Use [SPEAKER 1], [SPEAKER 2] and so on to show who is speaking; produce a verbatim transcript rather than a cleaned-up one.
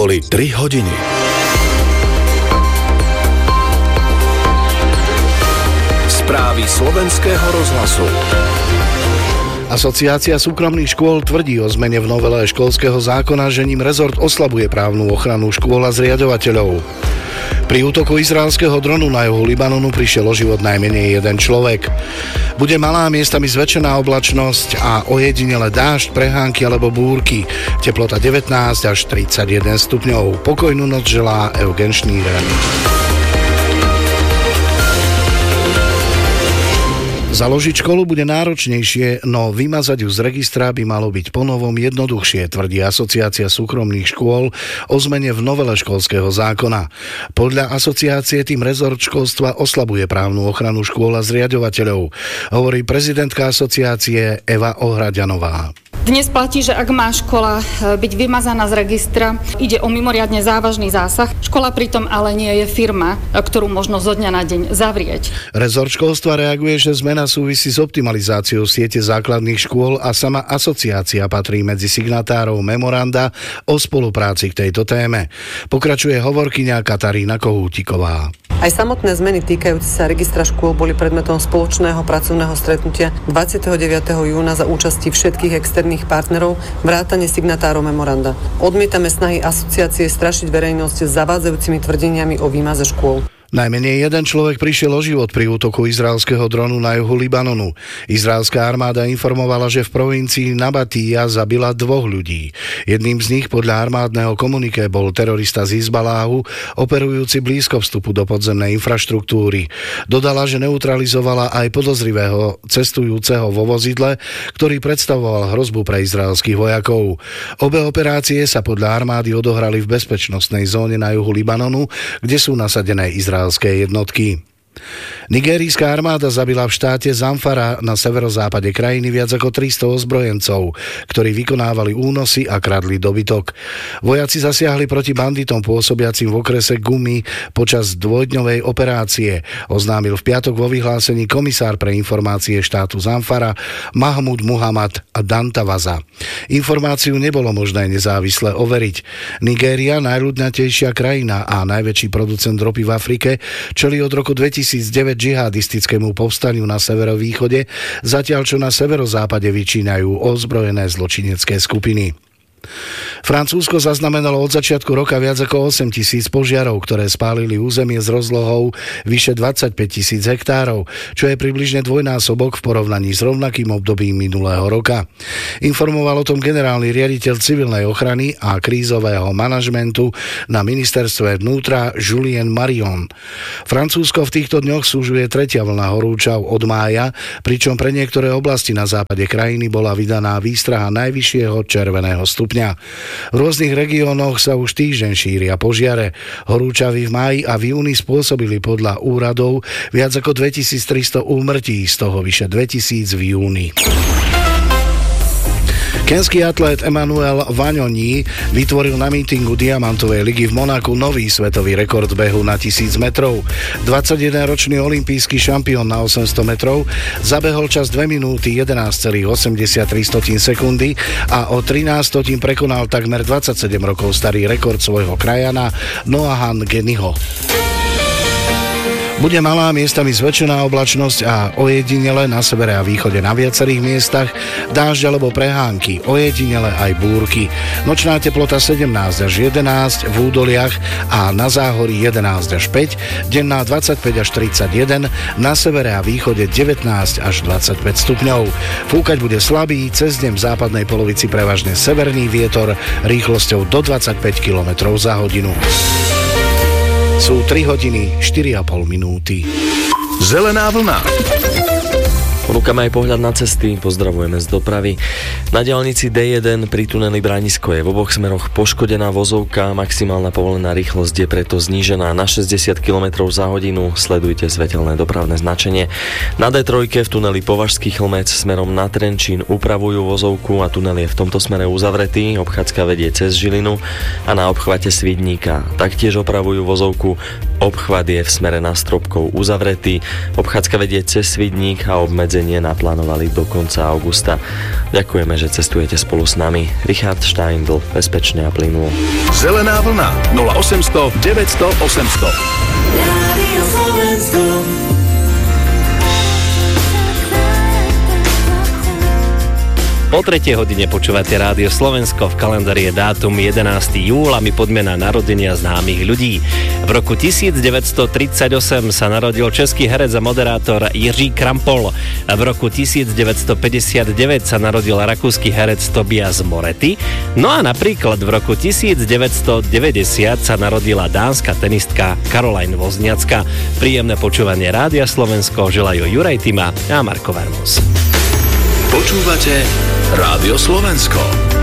[SPEAKER 1] Boli tri hodiny. Správy slovenského rozhlasu.
[SPEAKER 2] Asociácia súkromných škôl tvrdí o zmene v novele školského zákona, že ním rezort oslabuje právnu ochranu škôl a zriaďovateľov. Pri útoku izraelského dronu na juhu Libanonu prišiel o život najmenej jeden človek. Bude malá, miestami zväčšená oblačnosť a ojedinele dážď, prehánky alebo búrky. Teplota devätnásť až tridsaťjeden stupňov. Pokojnú noc želá Eugen Šnírer. Založiť školu bude náročnejšie, no vymazať ju z registra by malo byť ponovom jednoduchšie, tvrdí Asociácia súkromných škôl o zmene v novele školského zákona. Podľa asociácie tým rezort školstva oslabuje právnu ochranu škôl a zriaďovateľov, hovorí prezidentka asociácie Eva Ohraďanová.
[SPEAKER 3] Dnes platí, že ak má škola byť vymazaná z registra, ide o mimoriadne závažný zásah. Škola pritom ale nie je firma, ktorú možno zo dňa na deň zavrieť.
[SPEAKER 2] Rezort školstva reaguje, že zmena súvisí s optimalizáciou siete základných škôl a sama asociácia patrí medzi signatárov memoranda o spolupráci k tejto téme. Pokračuje hovorkyňa Katarína Kohútiková.
[SPEAKER 4] Aj samotné zmeny týkajúce sa registra škôl boli predmetom spoločného pracovného stretnutia dvadsiateho deviateho júna za účasti všetkých externých partnerov vrátane signatárov memoranda. Odmietame snahy asociácie strašiť verejnosť zavádzajúcimi tvrdeniami o výmaze škôl.
[SPEAKER 2] Najmenej jeden človek prišiel o život pri útoku izraelského dronu na juhu Libanonu. Izraelská armáda informovala, že v provincii Nabatija zabila dvoch ľudí. Jedným z nich podľa armádneho komuniké bol terorista z Hizbaláhu, operujúci blízko vstupu do podzemnej infraštruktúry. Dodala, že neutralizovala aj podozrivého cestujúceho vo vozidle, ktorý predstavoval hrozbu pre izraelských vojakov. Obe operácie sa podľa armády odohrali v bezpečnostnej zóne na juhu Libanonu, kde sú nasadené izraelské jednotky. Nigérijská armáda zabila v štáte Zamfara na severozápade krajiny viac ako tristo ozbrojencov, ktorí vykonávali únosy a kradli dobytok. Vojaci zasiahli proti banditom pôsobiacim v okrese Gumi počas dvojdňovej operácie, oznámil v piatok vo vyhlásení komisár pre informácie štátu Zamfara Mahmud Muhammad Dantavaza. Informáciu nebolo možné nezávisle overiť. Nigéria, najľudnatejšia krajina a najväčší producent ropy v Afrike, čelí od roku dvetisícdeväť džihadistickému povstaniu na severovýchode, zatiaľ čo na severozápade vyčínajú ozbrojené zločinecké skupiny. Francúzsko zaznamenalo od začiatku roka viac ako osem tisíc požiarov, ktoré spálili územie s rozlohou vyše dvadsaťpäť tisíc hektárov, čo je približne dvojnásobok v porovnaní s rovnakým obdobím minulého roka. Informoval o tom generálny riaditeľ civilnej ochrany a krízového manažmentu na ministerstve vnútra Julien Marion. Francúzsko v týchto dňoch súžuje tretia vlna horúčav od mája, pričom pre niektoré oblasti na západe krajiny bola vydaná výstraha najvyššieho červeného stupňa. V rôznych regiónoch sa už týždeň šíria požiare. Horúčavy v máji a v júni spôsobili podľa úradov viac ako dvetisíctristo úmrtí, z toho vyše dvetisíc v júni. Kenský atlét Emanuel Vaňoní vytvoril na mítingu Diamantovej ligy v Monaku nový svetový rekord behu na tisíc metrov. dvadsaťjedenročný olympijský šampión na osemsto metrov zabehol čas dva minúty jedenásť celých osemdesiattri sekundy a o trinásť stotín prekonal takmer dvadsaťsedem rokov starý rekord svojho krajana Noahan Geniho. Bude malá, miestami zväčšená oblačnosť a ojedinele na severe a východe na viacerých miestach dážď alebo prehánky, ojedinele aj búrky. Nočná teplota sedemnásť až jedenásť, v údoliach a na záhorí jedenásť až päť, denná dvadsaťpäť až tridsaťjeden, na severe a východe devätnásť až dvadsaťpäť stupňov. Fúkať bude slabý, cez deň v západnej polovici prevažne severný vietor rýchlosťou do dvadsaťpäť kilometrov za hodinu. Sú tri hodiny štyri a pol minúty.
[SPEAKER 1] Zelená vlna.
[SPEAKER 5] Ponúkame aj pohľad na cesty, pozdravujeme z dopravy. Na diaľnici dé jeden pri tuneli Branisko je v oboch smeroch poškodená vozovka, maximálna povolená rýchlosť je preto znížená na šesťdesiat kilometrov za hodinu, sledujte svetelné dopravné značenie. Na dé tri v tuneli Považský Chlmec smerom na Trenčín upravujú vozovku a tunel je v tomto smere uzavretý, obchádzka vedie cez Žilinu a na obchvate Svidníka taktiež opravujú vozovku Obchvat je v smere na Stropkov uzavretý, obchádzka vedie cez Svidník a obmedzenie naplánovali do konca augusta. Ďakujeme, že cestujete spolu s nami. Richard Steindl, bezpečne a plynulo.
[SPEAKER 1] Zelená vlna nula osemsto deväťsto osemsto.
[SPEAKER 6] Rádio Slovensko.
[SPEAKER 7] Po tretej hodine počúvate Rádio Slovensko, v kalendári je dátum jedenásteho júla, my poďme na narodenia známych ľudí. V roku devätnásťtridsaťosem sa narodil český herec a moderátor Jiří Krampol. V roku devätnásťpäťdesiatdeväť sa narodil rakúsky herec Tobias Moretti. No a napríklad v roku devätnásťdeväťdesiat sa narodila dánska tenistka Caroline Wozniacka. Príjemné počúvanie Rádia Slovensko želajú Juraj Tima a Marko Vermus.
[SPEAKER 1] Počúvate Rádio Slovensko.